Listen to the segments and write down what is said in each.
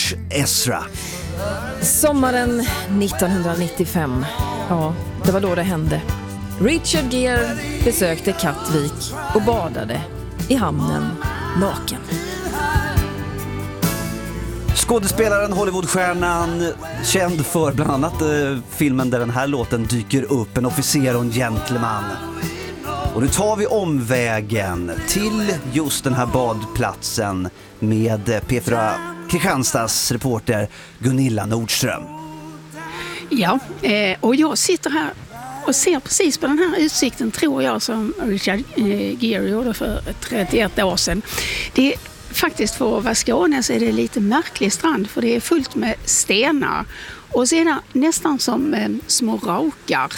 George Ezra. Sommaren 1995. Ja, det var då det hände. Richard Gere besökte Kattvik och badade i hamnen naken. Skådespelaren, Hollywoodstjärnan, känd för bland annat filmen där den här låten dyker upp, En officer och en gentleman. Och nu tar vi omvägen till just den här badplatsen med P4 Kristianstads reporter Gunilla Nordström. Ja, och jag sitter här och ser precis på den här utsikten, tror jag, som Richard Gere gjorde för 31 år sedan. Det är faktiskt, för att vara Skåne, så är det lite märklig strand, för det är fullt med stenar. Och sedan nästan som små rakar,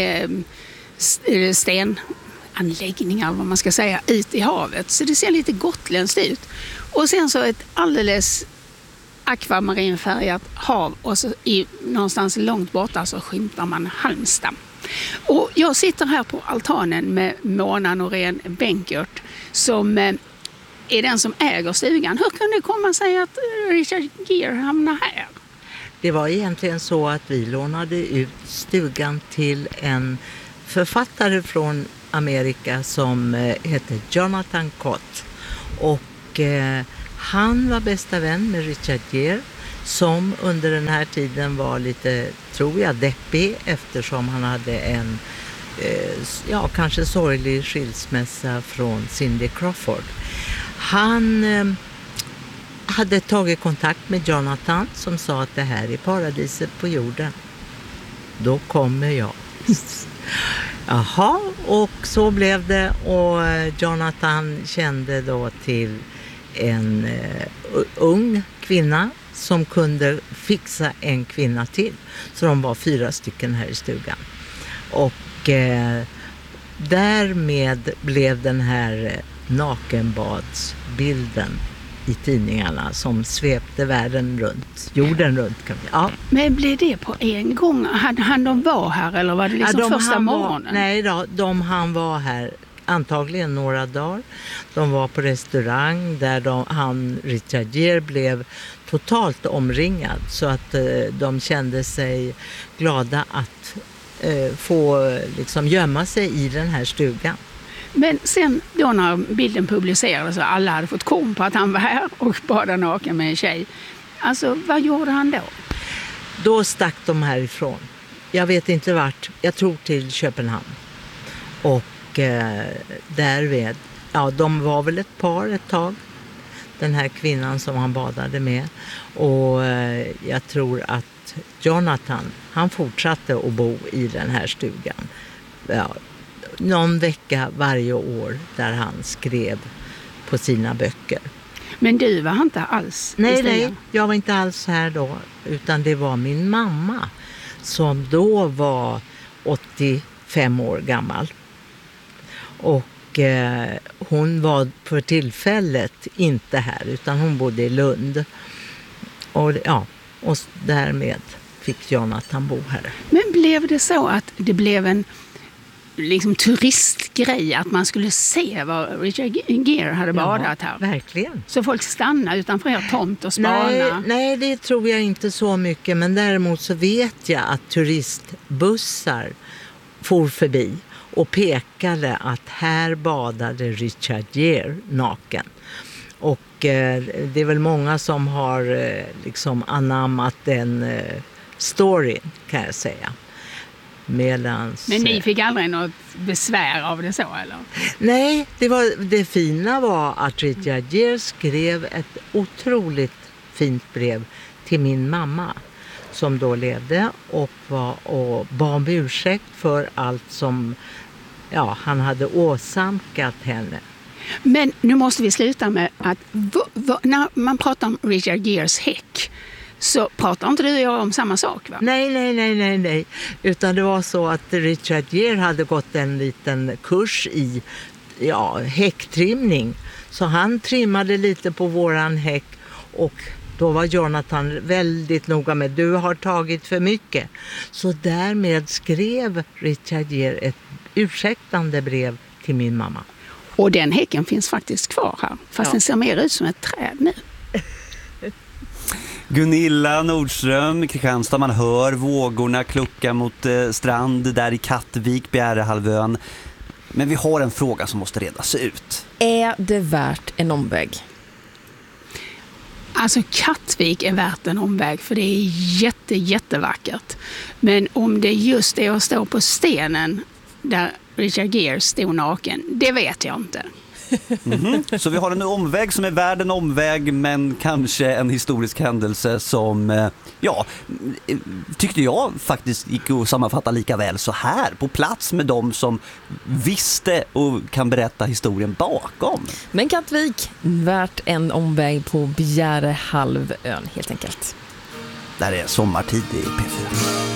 stenanläggningar, vad man ska säga, ut i havet. Så det ser lite gotländskt ut. Och sen så ett alldeles akvamarinfärgat hav, och så någonstans långt borta så skymtar man Halmstad. Och jag sitter här på altanen med Mona Norén Bänkert, som är den som äger stugan. Hur kunde det komma sig att Richard Gere hamnade här? Det var egentligen så att vi lånade ut stugan till en författare från Amerika som heter Jonathan Cott. Och han var bästa vän med Richard Gere, som under den här tiden var lite, tror jag, deppig, eftersom han hade en kanske sorglig skilsmässa från Cindy Crawford. Han hade tagit kontakt med Jonathan, som sa att det här är paradiset på jorden. Då kommer jag. Jaha, och så blev det, och Jonathan kände då till en ung kvinna som kunde fixa en kvinna till. Så de var 4 stycken här i stugan. Och därmed blev den här nakenbadsbilden i tidningarna som svepte världen runt, jorden runt. Ja. Men blev det på en gång? Han de var här, eller var det liksom första morgonen? Nej då, han var här antagligen några dagar. De var på restaurang där Richard Gere blev totalt omringad, så att de kände sig glada att få liksom gömma sig i den här stugan. Men sen då när bilden publicerades och alla hade fått kom på att han var här och badade naken med en tjej, alltså vad gjorde han då? Då stack de härifrån. Jag vet inte vart, jag tror till Köpenhamn. Och därvid, de var väl ett par ett tag, den här kvinnan som han badade med. Och jag tror att Jonathan, han fortsatte att bo i den här stugan. Ja, någon vecka varje år där han skrev på sina böcker. Men du var inte alls i stugan? Nej, jag var inte alls här då, utan det var min mamma som då var 85 år gammal. Och hon var för tillfället inte här, utan hon bodde i Lund. Och därmed fick Jonathan bo här. Men blev det så att det blev en liksom turistgrej, att man skulle se vad Richard Gere hade badat här? Verkligen. Så folk stannade utanför er tomt och spana? Nej, det tror jag inte så mycket. Men däremot så vet jag att turistbussar for förbi och pekade att här badade Richard Gere naken. Och det är väl många som har liksom anammat den storyn, kan jag säga. Men ni fick aldrig något besvär av det så, eller? Nej, det fina var att Richard Gere skrev ett otroligt fint brev till min mamma, som då levde och bad om ursäkt för allt som han hade åsamkat henne. Men nu måste vi sluta med att när man pratar om Richard Geres häck, så pratar inte du och jag om samma sak, va? Nej. Utan det var så att Richard Gere hade gått en liten kurs i häcktrimning. Så han trimmade lite på våran häck, och då var Jonathan väldigt noga med: du har tagit för mycket. Så därmed skrev Richard Gere ett ursäktande brev till min mamma. Och den häcken finns faktiskt kvar här, fast den ser mer ut som ett träd nu. Gunilla Nordström, Kristianstad, man hör vågorna klucka mot strand där i Kattvik, Bjärehalvön. Men vi har en fråga som måste redas ut. Är det värt en omväg? Alltså Kattvik är värt en omväg för det är jättevackert. Men om det just är att stå på stenen där Richard Gere stod naken, det vet jag inte. Så vi har en omväg som är värd en omväg, men kanske en historisk händelse som, tyckte jag faktiskt gick att sammanfatta lika väl så här, på plats med dem som visste och kan berätta historien bakom. Men Kattvik, värt en omväg på Bjärehalvön helt enkelt. Där är sommartid i P4.